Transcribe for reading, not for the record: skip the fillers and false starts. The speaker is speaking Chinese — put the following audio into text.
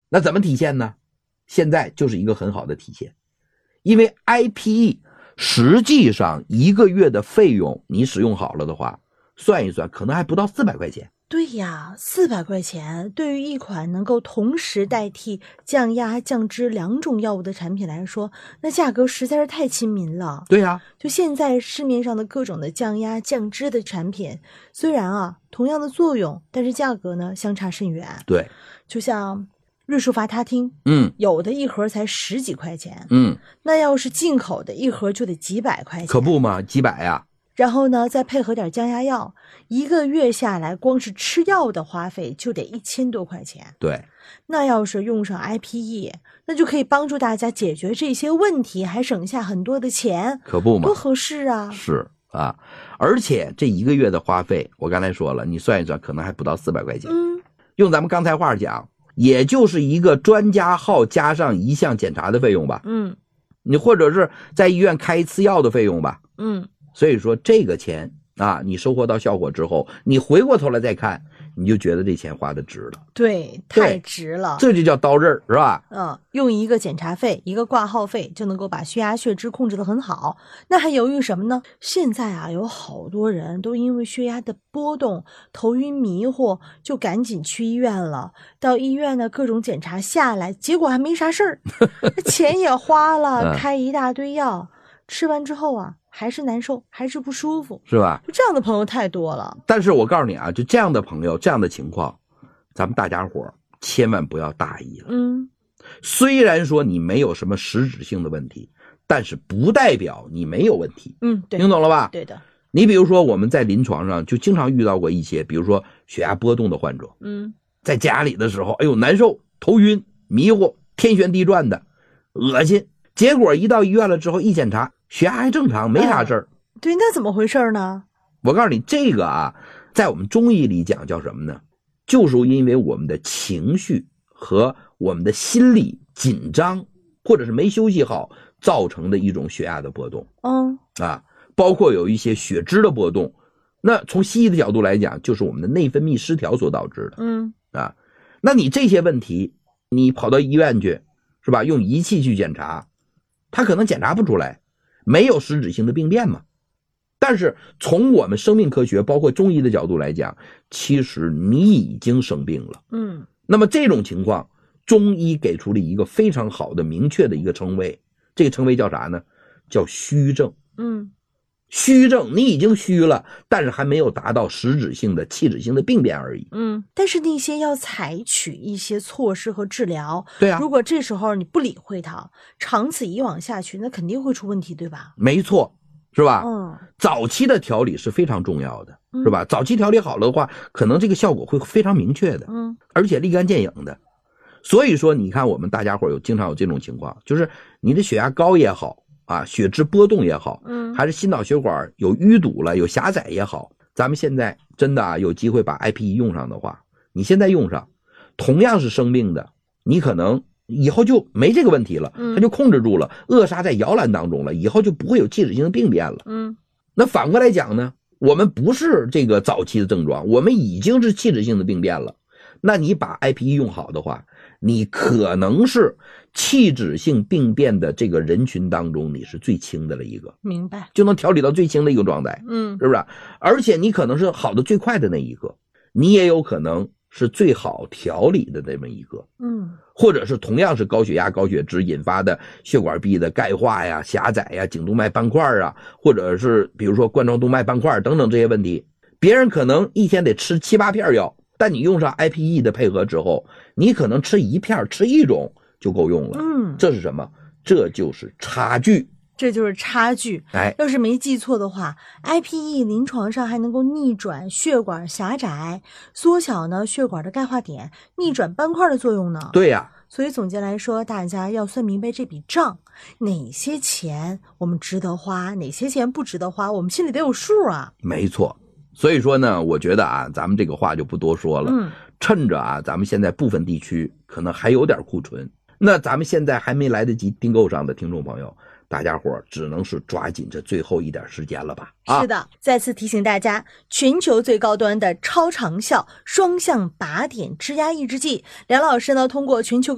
那怎么体现呢？现在就是一个很好的体现，因为 IPE 实际上1个月的费用你使用好了的话，算一算可能还不到400块钱。 对呀，400块钱对于一款能够同时代替降压、降脂2种药物的产品来说，那价格实在是太亲民了。 对呀， 就现在市面上的各种的降压、降脂的产品，虽然啊同样的作用，但是价格呢相差甚远。 对， 就像瑞舒伐他汀，有的一盒才10几块钱，那要是进口的一盒就得几百块钱。 可不嘛，几百呀。 然后呢，再配合点降压药，1个月下来，光是吃药的花费就得1000多块钱。 对， 那要是用上 IPE， 那就可以帮助大家解决这些问题，还省下很多的钱， 可不嘛， 多合适啊！ 是啊，而且这1个月的花费，我刚才说了，你算一算，可能还不到400块钱。用咱们刚才话讲，也就是一个专家号加上1项检查的费用吧。你或者是在医院开1次药的费用吧。所以说这个钱啊，你收获到效果之后，你回过头来再看，你就觉得这钱花的值了。 对，太值了。 这就叫刀刃，是吧？ 用一个检查费、一个挂号费就能够把血压、血脂控制得很好，那还犹豫什么呢？现在啊，有好多人都因为血压的波动、头晕迷糊，就赶紧去医院了。到医院呢，各种检查下来，结果还没啥事儿，钱也花了，开一大堆药，吃完之后啊，还是难受，还是不舒服， 是吧？ 就这样的朋友太多了。但是我告诉你啊，就这样的朋友，这样的情况，咱们大家伙千万不要大意了。虽然说你没有什么实质性的问题，但是不代表你没有问题。 对， 听懂了吧？ 对的。 你比如说我们在临床上就经常遇到过一些，比如说血压波动的患者，在家里的时候，哎呦难受，头晕迷糊，天旋地转的，恶心。结果一到医院了之后一检查，血压还正常，没啥事儿。 对，那怎么回事呢？ 我告诉你，这个啊，在我们中医里讲叫什么呢？就是因为我们的情绪和我们的心理紧张，或者是没休息好，造成的一种血压的波动。包括有一些血脂的波动。那从西医的角度来讲，就是我们的内分泌失调所导致的。那你这些问题，你跑到医院去，是吧？用仪器去检查，他可能检查不出来，没有实质性的病变嘛。但是从我们生命科学包括中医的角度来讲，其实你已经生病了。那么这种情况，中医给出了一个非常好的明确的一个称谓，这个称谓叫啥呢？叫虚症。虚症，你已经虚了，但是还没有达到实质性的器质性的病变而已。 但是那些要采取一些措施和治疗。 对啊， 如果这时候你不理会它，长此以往下去，那肯定会出问题，对吧？ 没错，是吧？早期的调理是非常重要的，是吧？早期调理好了的话，可能这个效果会非常明确的，而且立竿见影的。所以说你看我们大家伙经常有这种情况，就是你的血压高也好啊，血脂波动也好，还是心脑血管有淤堵了有狭窄也好，咱们现在真的有机会把 IPE 用上的话，你现在用上，同样是生病的，你可能以后就没这个问题了，它就控制住了，扼杀在摇篮当中了，以后就不会有器质性的病变了。那反过来讲呢，我们不是这个早期的症状，我们已经是器质性的病变了，那你把 IPE 用好的话，你可能是器质性病变的这个人群当中你是最轻的了一个， 明白， 就能调理到最轻的一个状态。是不是？而且你可能是好的最快的那一个，你也有可能是最好调理的这么一个。或者是同样是高血压高血脂引发的血管壁的钙化呀狭窄呀颈动脉斑块啊，或者是比如说冠状动脉斑块等等这些问题，别人可能一天得吃7、8片药，但你用上 IPE 的配合之后，你可能吃1片吃1种就够用了。这是什么？这就是差距。 这就是差距。要是没记错的话， IPE 临床上还能够逆转血管狭窄，缩小呢血管的钙化点，逆转斑块的作用呢。 对呀。 所以总结来说，大家要算明白这笔账，哪些钱我们值得花，哪些钱不值得花，我们心里得有数啊。 没错。所以说呢，我觉得啊，咱们这个话就不多说了。趁着啊，咱们现在部分地区可能还有点库存，那咱们现在还没来得及订购上的听众朋友，大家伙只能是抓紧这最后一点时间了吧。 是的，再次提醒大家，全球最高端的超长效双向靶点支压抑制剂，梁老师呢通过全球